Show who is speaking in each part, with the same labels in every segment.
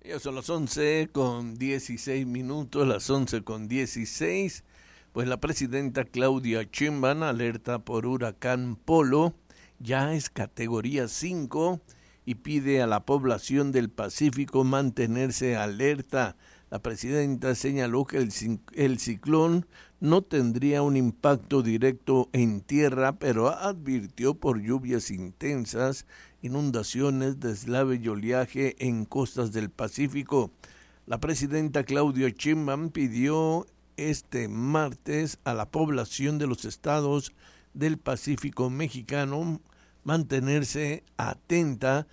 Speaker 1: Ya son las 11:16, las 11:16. Pues la presidenta Claudia Sheinbaum alerta por huracán Polo, ya es categoría 5 y pide a la población del Pacífico mantenerse alerta. La presidenta señaló que el ciclón no tendría un impacto directo en tierra, pero advirtió por lluvias intensas, inundaciones, deslave y oleaje en costas del Pacífico. La presidenta Claudia Sheinbaum pidió este martes a la población de los estados del Pacífico mexicano mantenerse atenta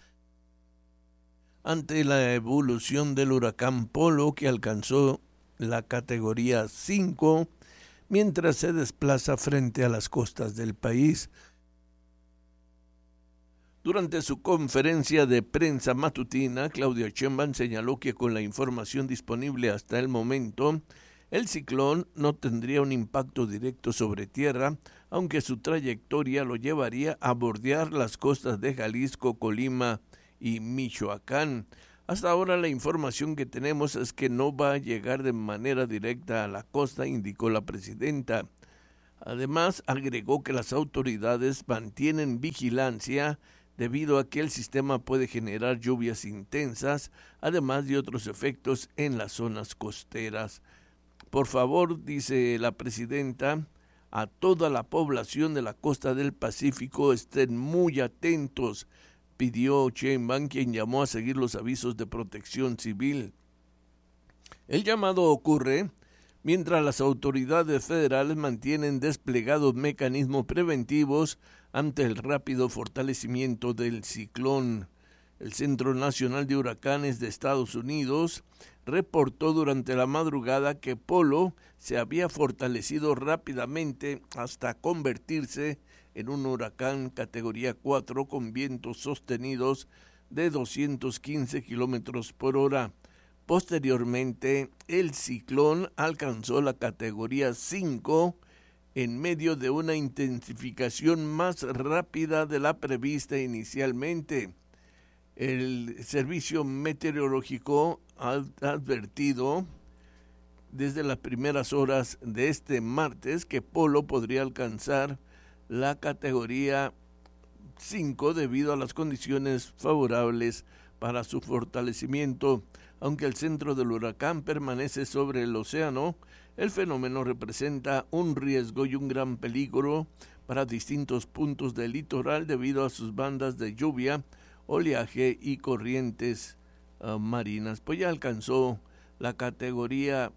Speaker 1: ante la evolución del huracán Polo, que alcanzó la categoría 5 mientras se desplaza frente a las costas del país. Durante su conferencia de prensa matutina, Claudia Sheinbaum señaló que con la información disponible hasta el momento, el ciclón no tendría un impacto directo sobre tierra, aunque su trayectoria lo llevaría a bordear las costas de Jalisco, Colima y Michoacán. Hasta ahora la información que tenemos es que no va a llegar de manera directa a la costa, indicó la presidenta. Además, agregó que las autoridades mantienen vigilancia debido a que el sistema puede generar lluvias intensas, además de otros efectos en las zonas costeras. Por favor, dice la presidenta, a toda la población de la costa del Pacífico estén muy atentos, pidió Sheinbaum, quien llamó a seguir los avisos de protección civil. El llamado ocurre mientras las autoridades federales mantienen desplegados mecanismos preventivos ante el rápido fortalecimiento del ciclón. El Centro Nacional de Huracanes de Estados Unidos reportó durante la madrugada que Polo se había fortalecido rápidamente hasta convertirse en un huracán categoría 4 con vientos sostenidos de 215 kilómetros por hora. Posteriormente, el ciclón alcanzó la categoría 5 en medio de una intensificación más rápida de la prevista inicialmente. El Servicio Meteorológico ha advertido desde las primeras horas de este martes que Polo podría alcanzar la categoría 5 debido a las condiciones favorables para su fortalecimiento. Aunque el centro del huracán permanece sobre el océano, el fenómeno representa un riesgo y un gran peligro para distintos puntos del litoral debido a sus bandas de lluvia, oleaje y corrientes marinas. Pues ya alcanzó la categoría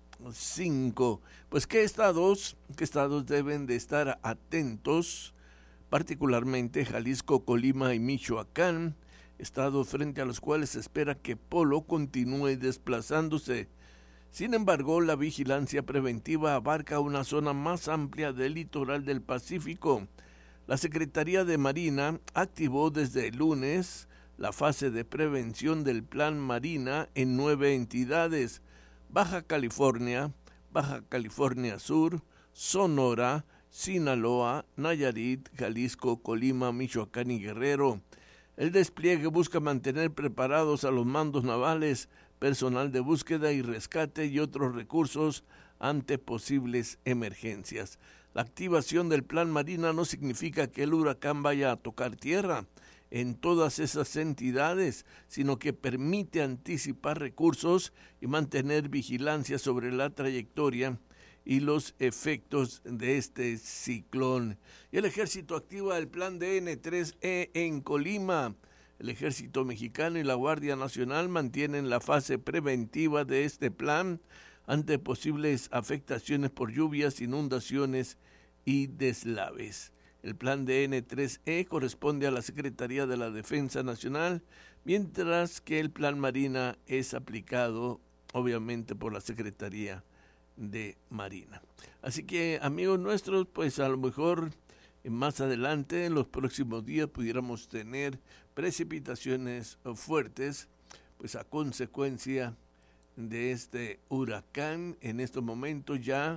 Speaker 1: 5. Pues ¿qué estados deben de estar atentos? Particularmente Jalisco, Colima y Michoacán, estados frente a los cuales se espera que Polo continúe desplazándose. Sin embargo, la vigilancia preventiva abarca una zona más amplia del litoral del Pacífico. La Secretaría de Marina activó desde el lunes la fase de prevención del Plan Marina en 9 entidades: Baja California, Baja California Sur, Sonora, Sinaloa, Nayarit, Jalisco, Colima, Michoacán y Guerrero. El despliegue busca mantener preparados a los mandos navales, personal de búsqueda y rescate y otros recursos ante posibles emergencias. La activación del Plan Marina no significa que el huracán vaya a tocar tierra en todas esas entidades, sino que permite anticipar recursos y mantener vigilancia sobre la trayectoria y los efectos de este ciclón. Y el ejército activa el plan DN3E en Colima. El ejército mexicano y la Guardia Nacional mantienen la fase preventiva de este plan ante posibles afectaciones por lluvias, inundaciones y deslaves. El plan DN3E corresponde a la Secretaría de la Defensa Nacional, mientras que el plan Marina es aplicado obviamente por la Secretaría de Marina. Así que, amigos nuestros, pues a lo mejor más adelante, en los próximos días, pudiéramos tener precipitaciones fuertes, pues a consecuencia de este huracán, en estos momentos ya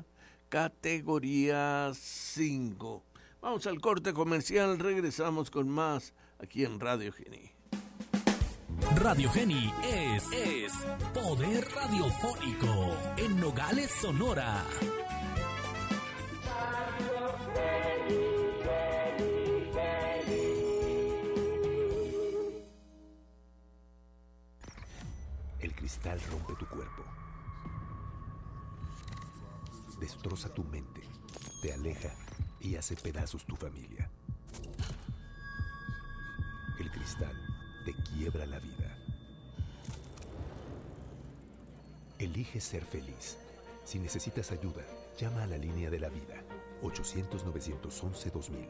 Speaker 1: categoría 5. Vamos al corte comercial, regresamos con más aquí en Radio Geni.
Speaker 2: Radio Geni es poder radiofónico en Nogales, Sonora.
Speaker 3: El cristal rompe tu cuerpo, destroza tu mente, te aleja y hace pedazos tu familia. El cristal te quiebra la vida. Elige ser feliz. Si necesitas ayuda, llama a la línea de la vida, 800-911-2000.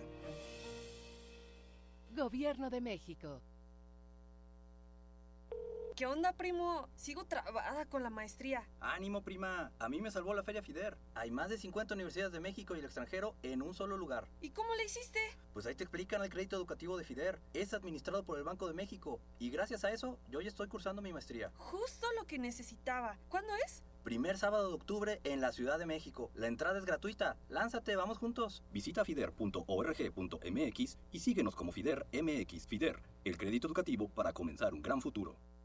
Speaker 4: Gobierno de México.
Speaker 5: ¿Qué onda, primo? Sigo trabada con la maestría.
Speaker 6: ¡Ánimo, prima! A mí me salvó la Feria FIDER. Hay más de 50 universidades de México y el extranjero en un solo lugar.
Speaker 5: ¿Y cómo le hiciste?
Speaker 6: Pues ahí te explican el crédito educativo de FIDER. Es administrado por el Banco de México. Y gracias a eso, yo ya estoy cursando mi maestría.
Speaker 5: Justo lo que necesitaba. ¿Cuándo es?
Speaker 6: Primer sábado de octubre en la Ciudad de México. La entrada es gratuita. Lánzate, vamos juntos.
Speaker 7: Visita fider.org.mx y síguenos como FIDER MX. FIDER, el crédito educativo para comenzar un gran futuro.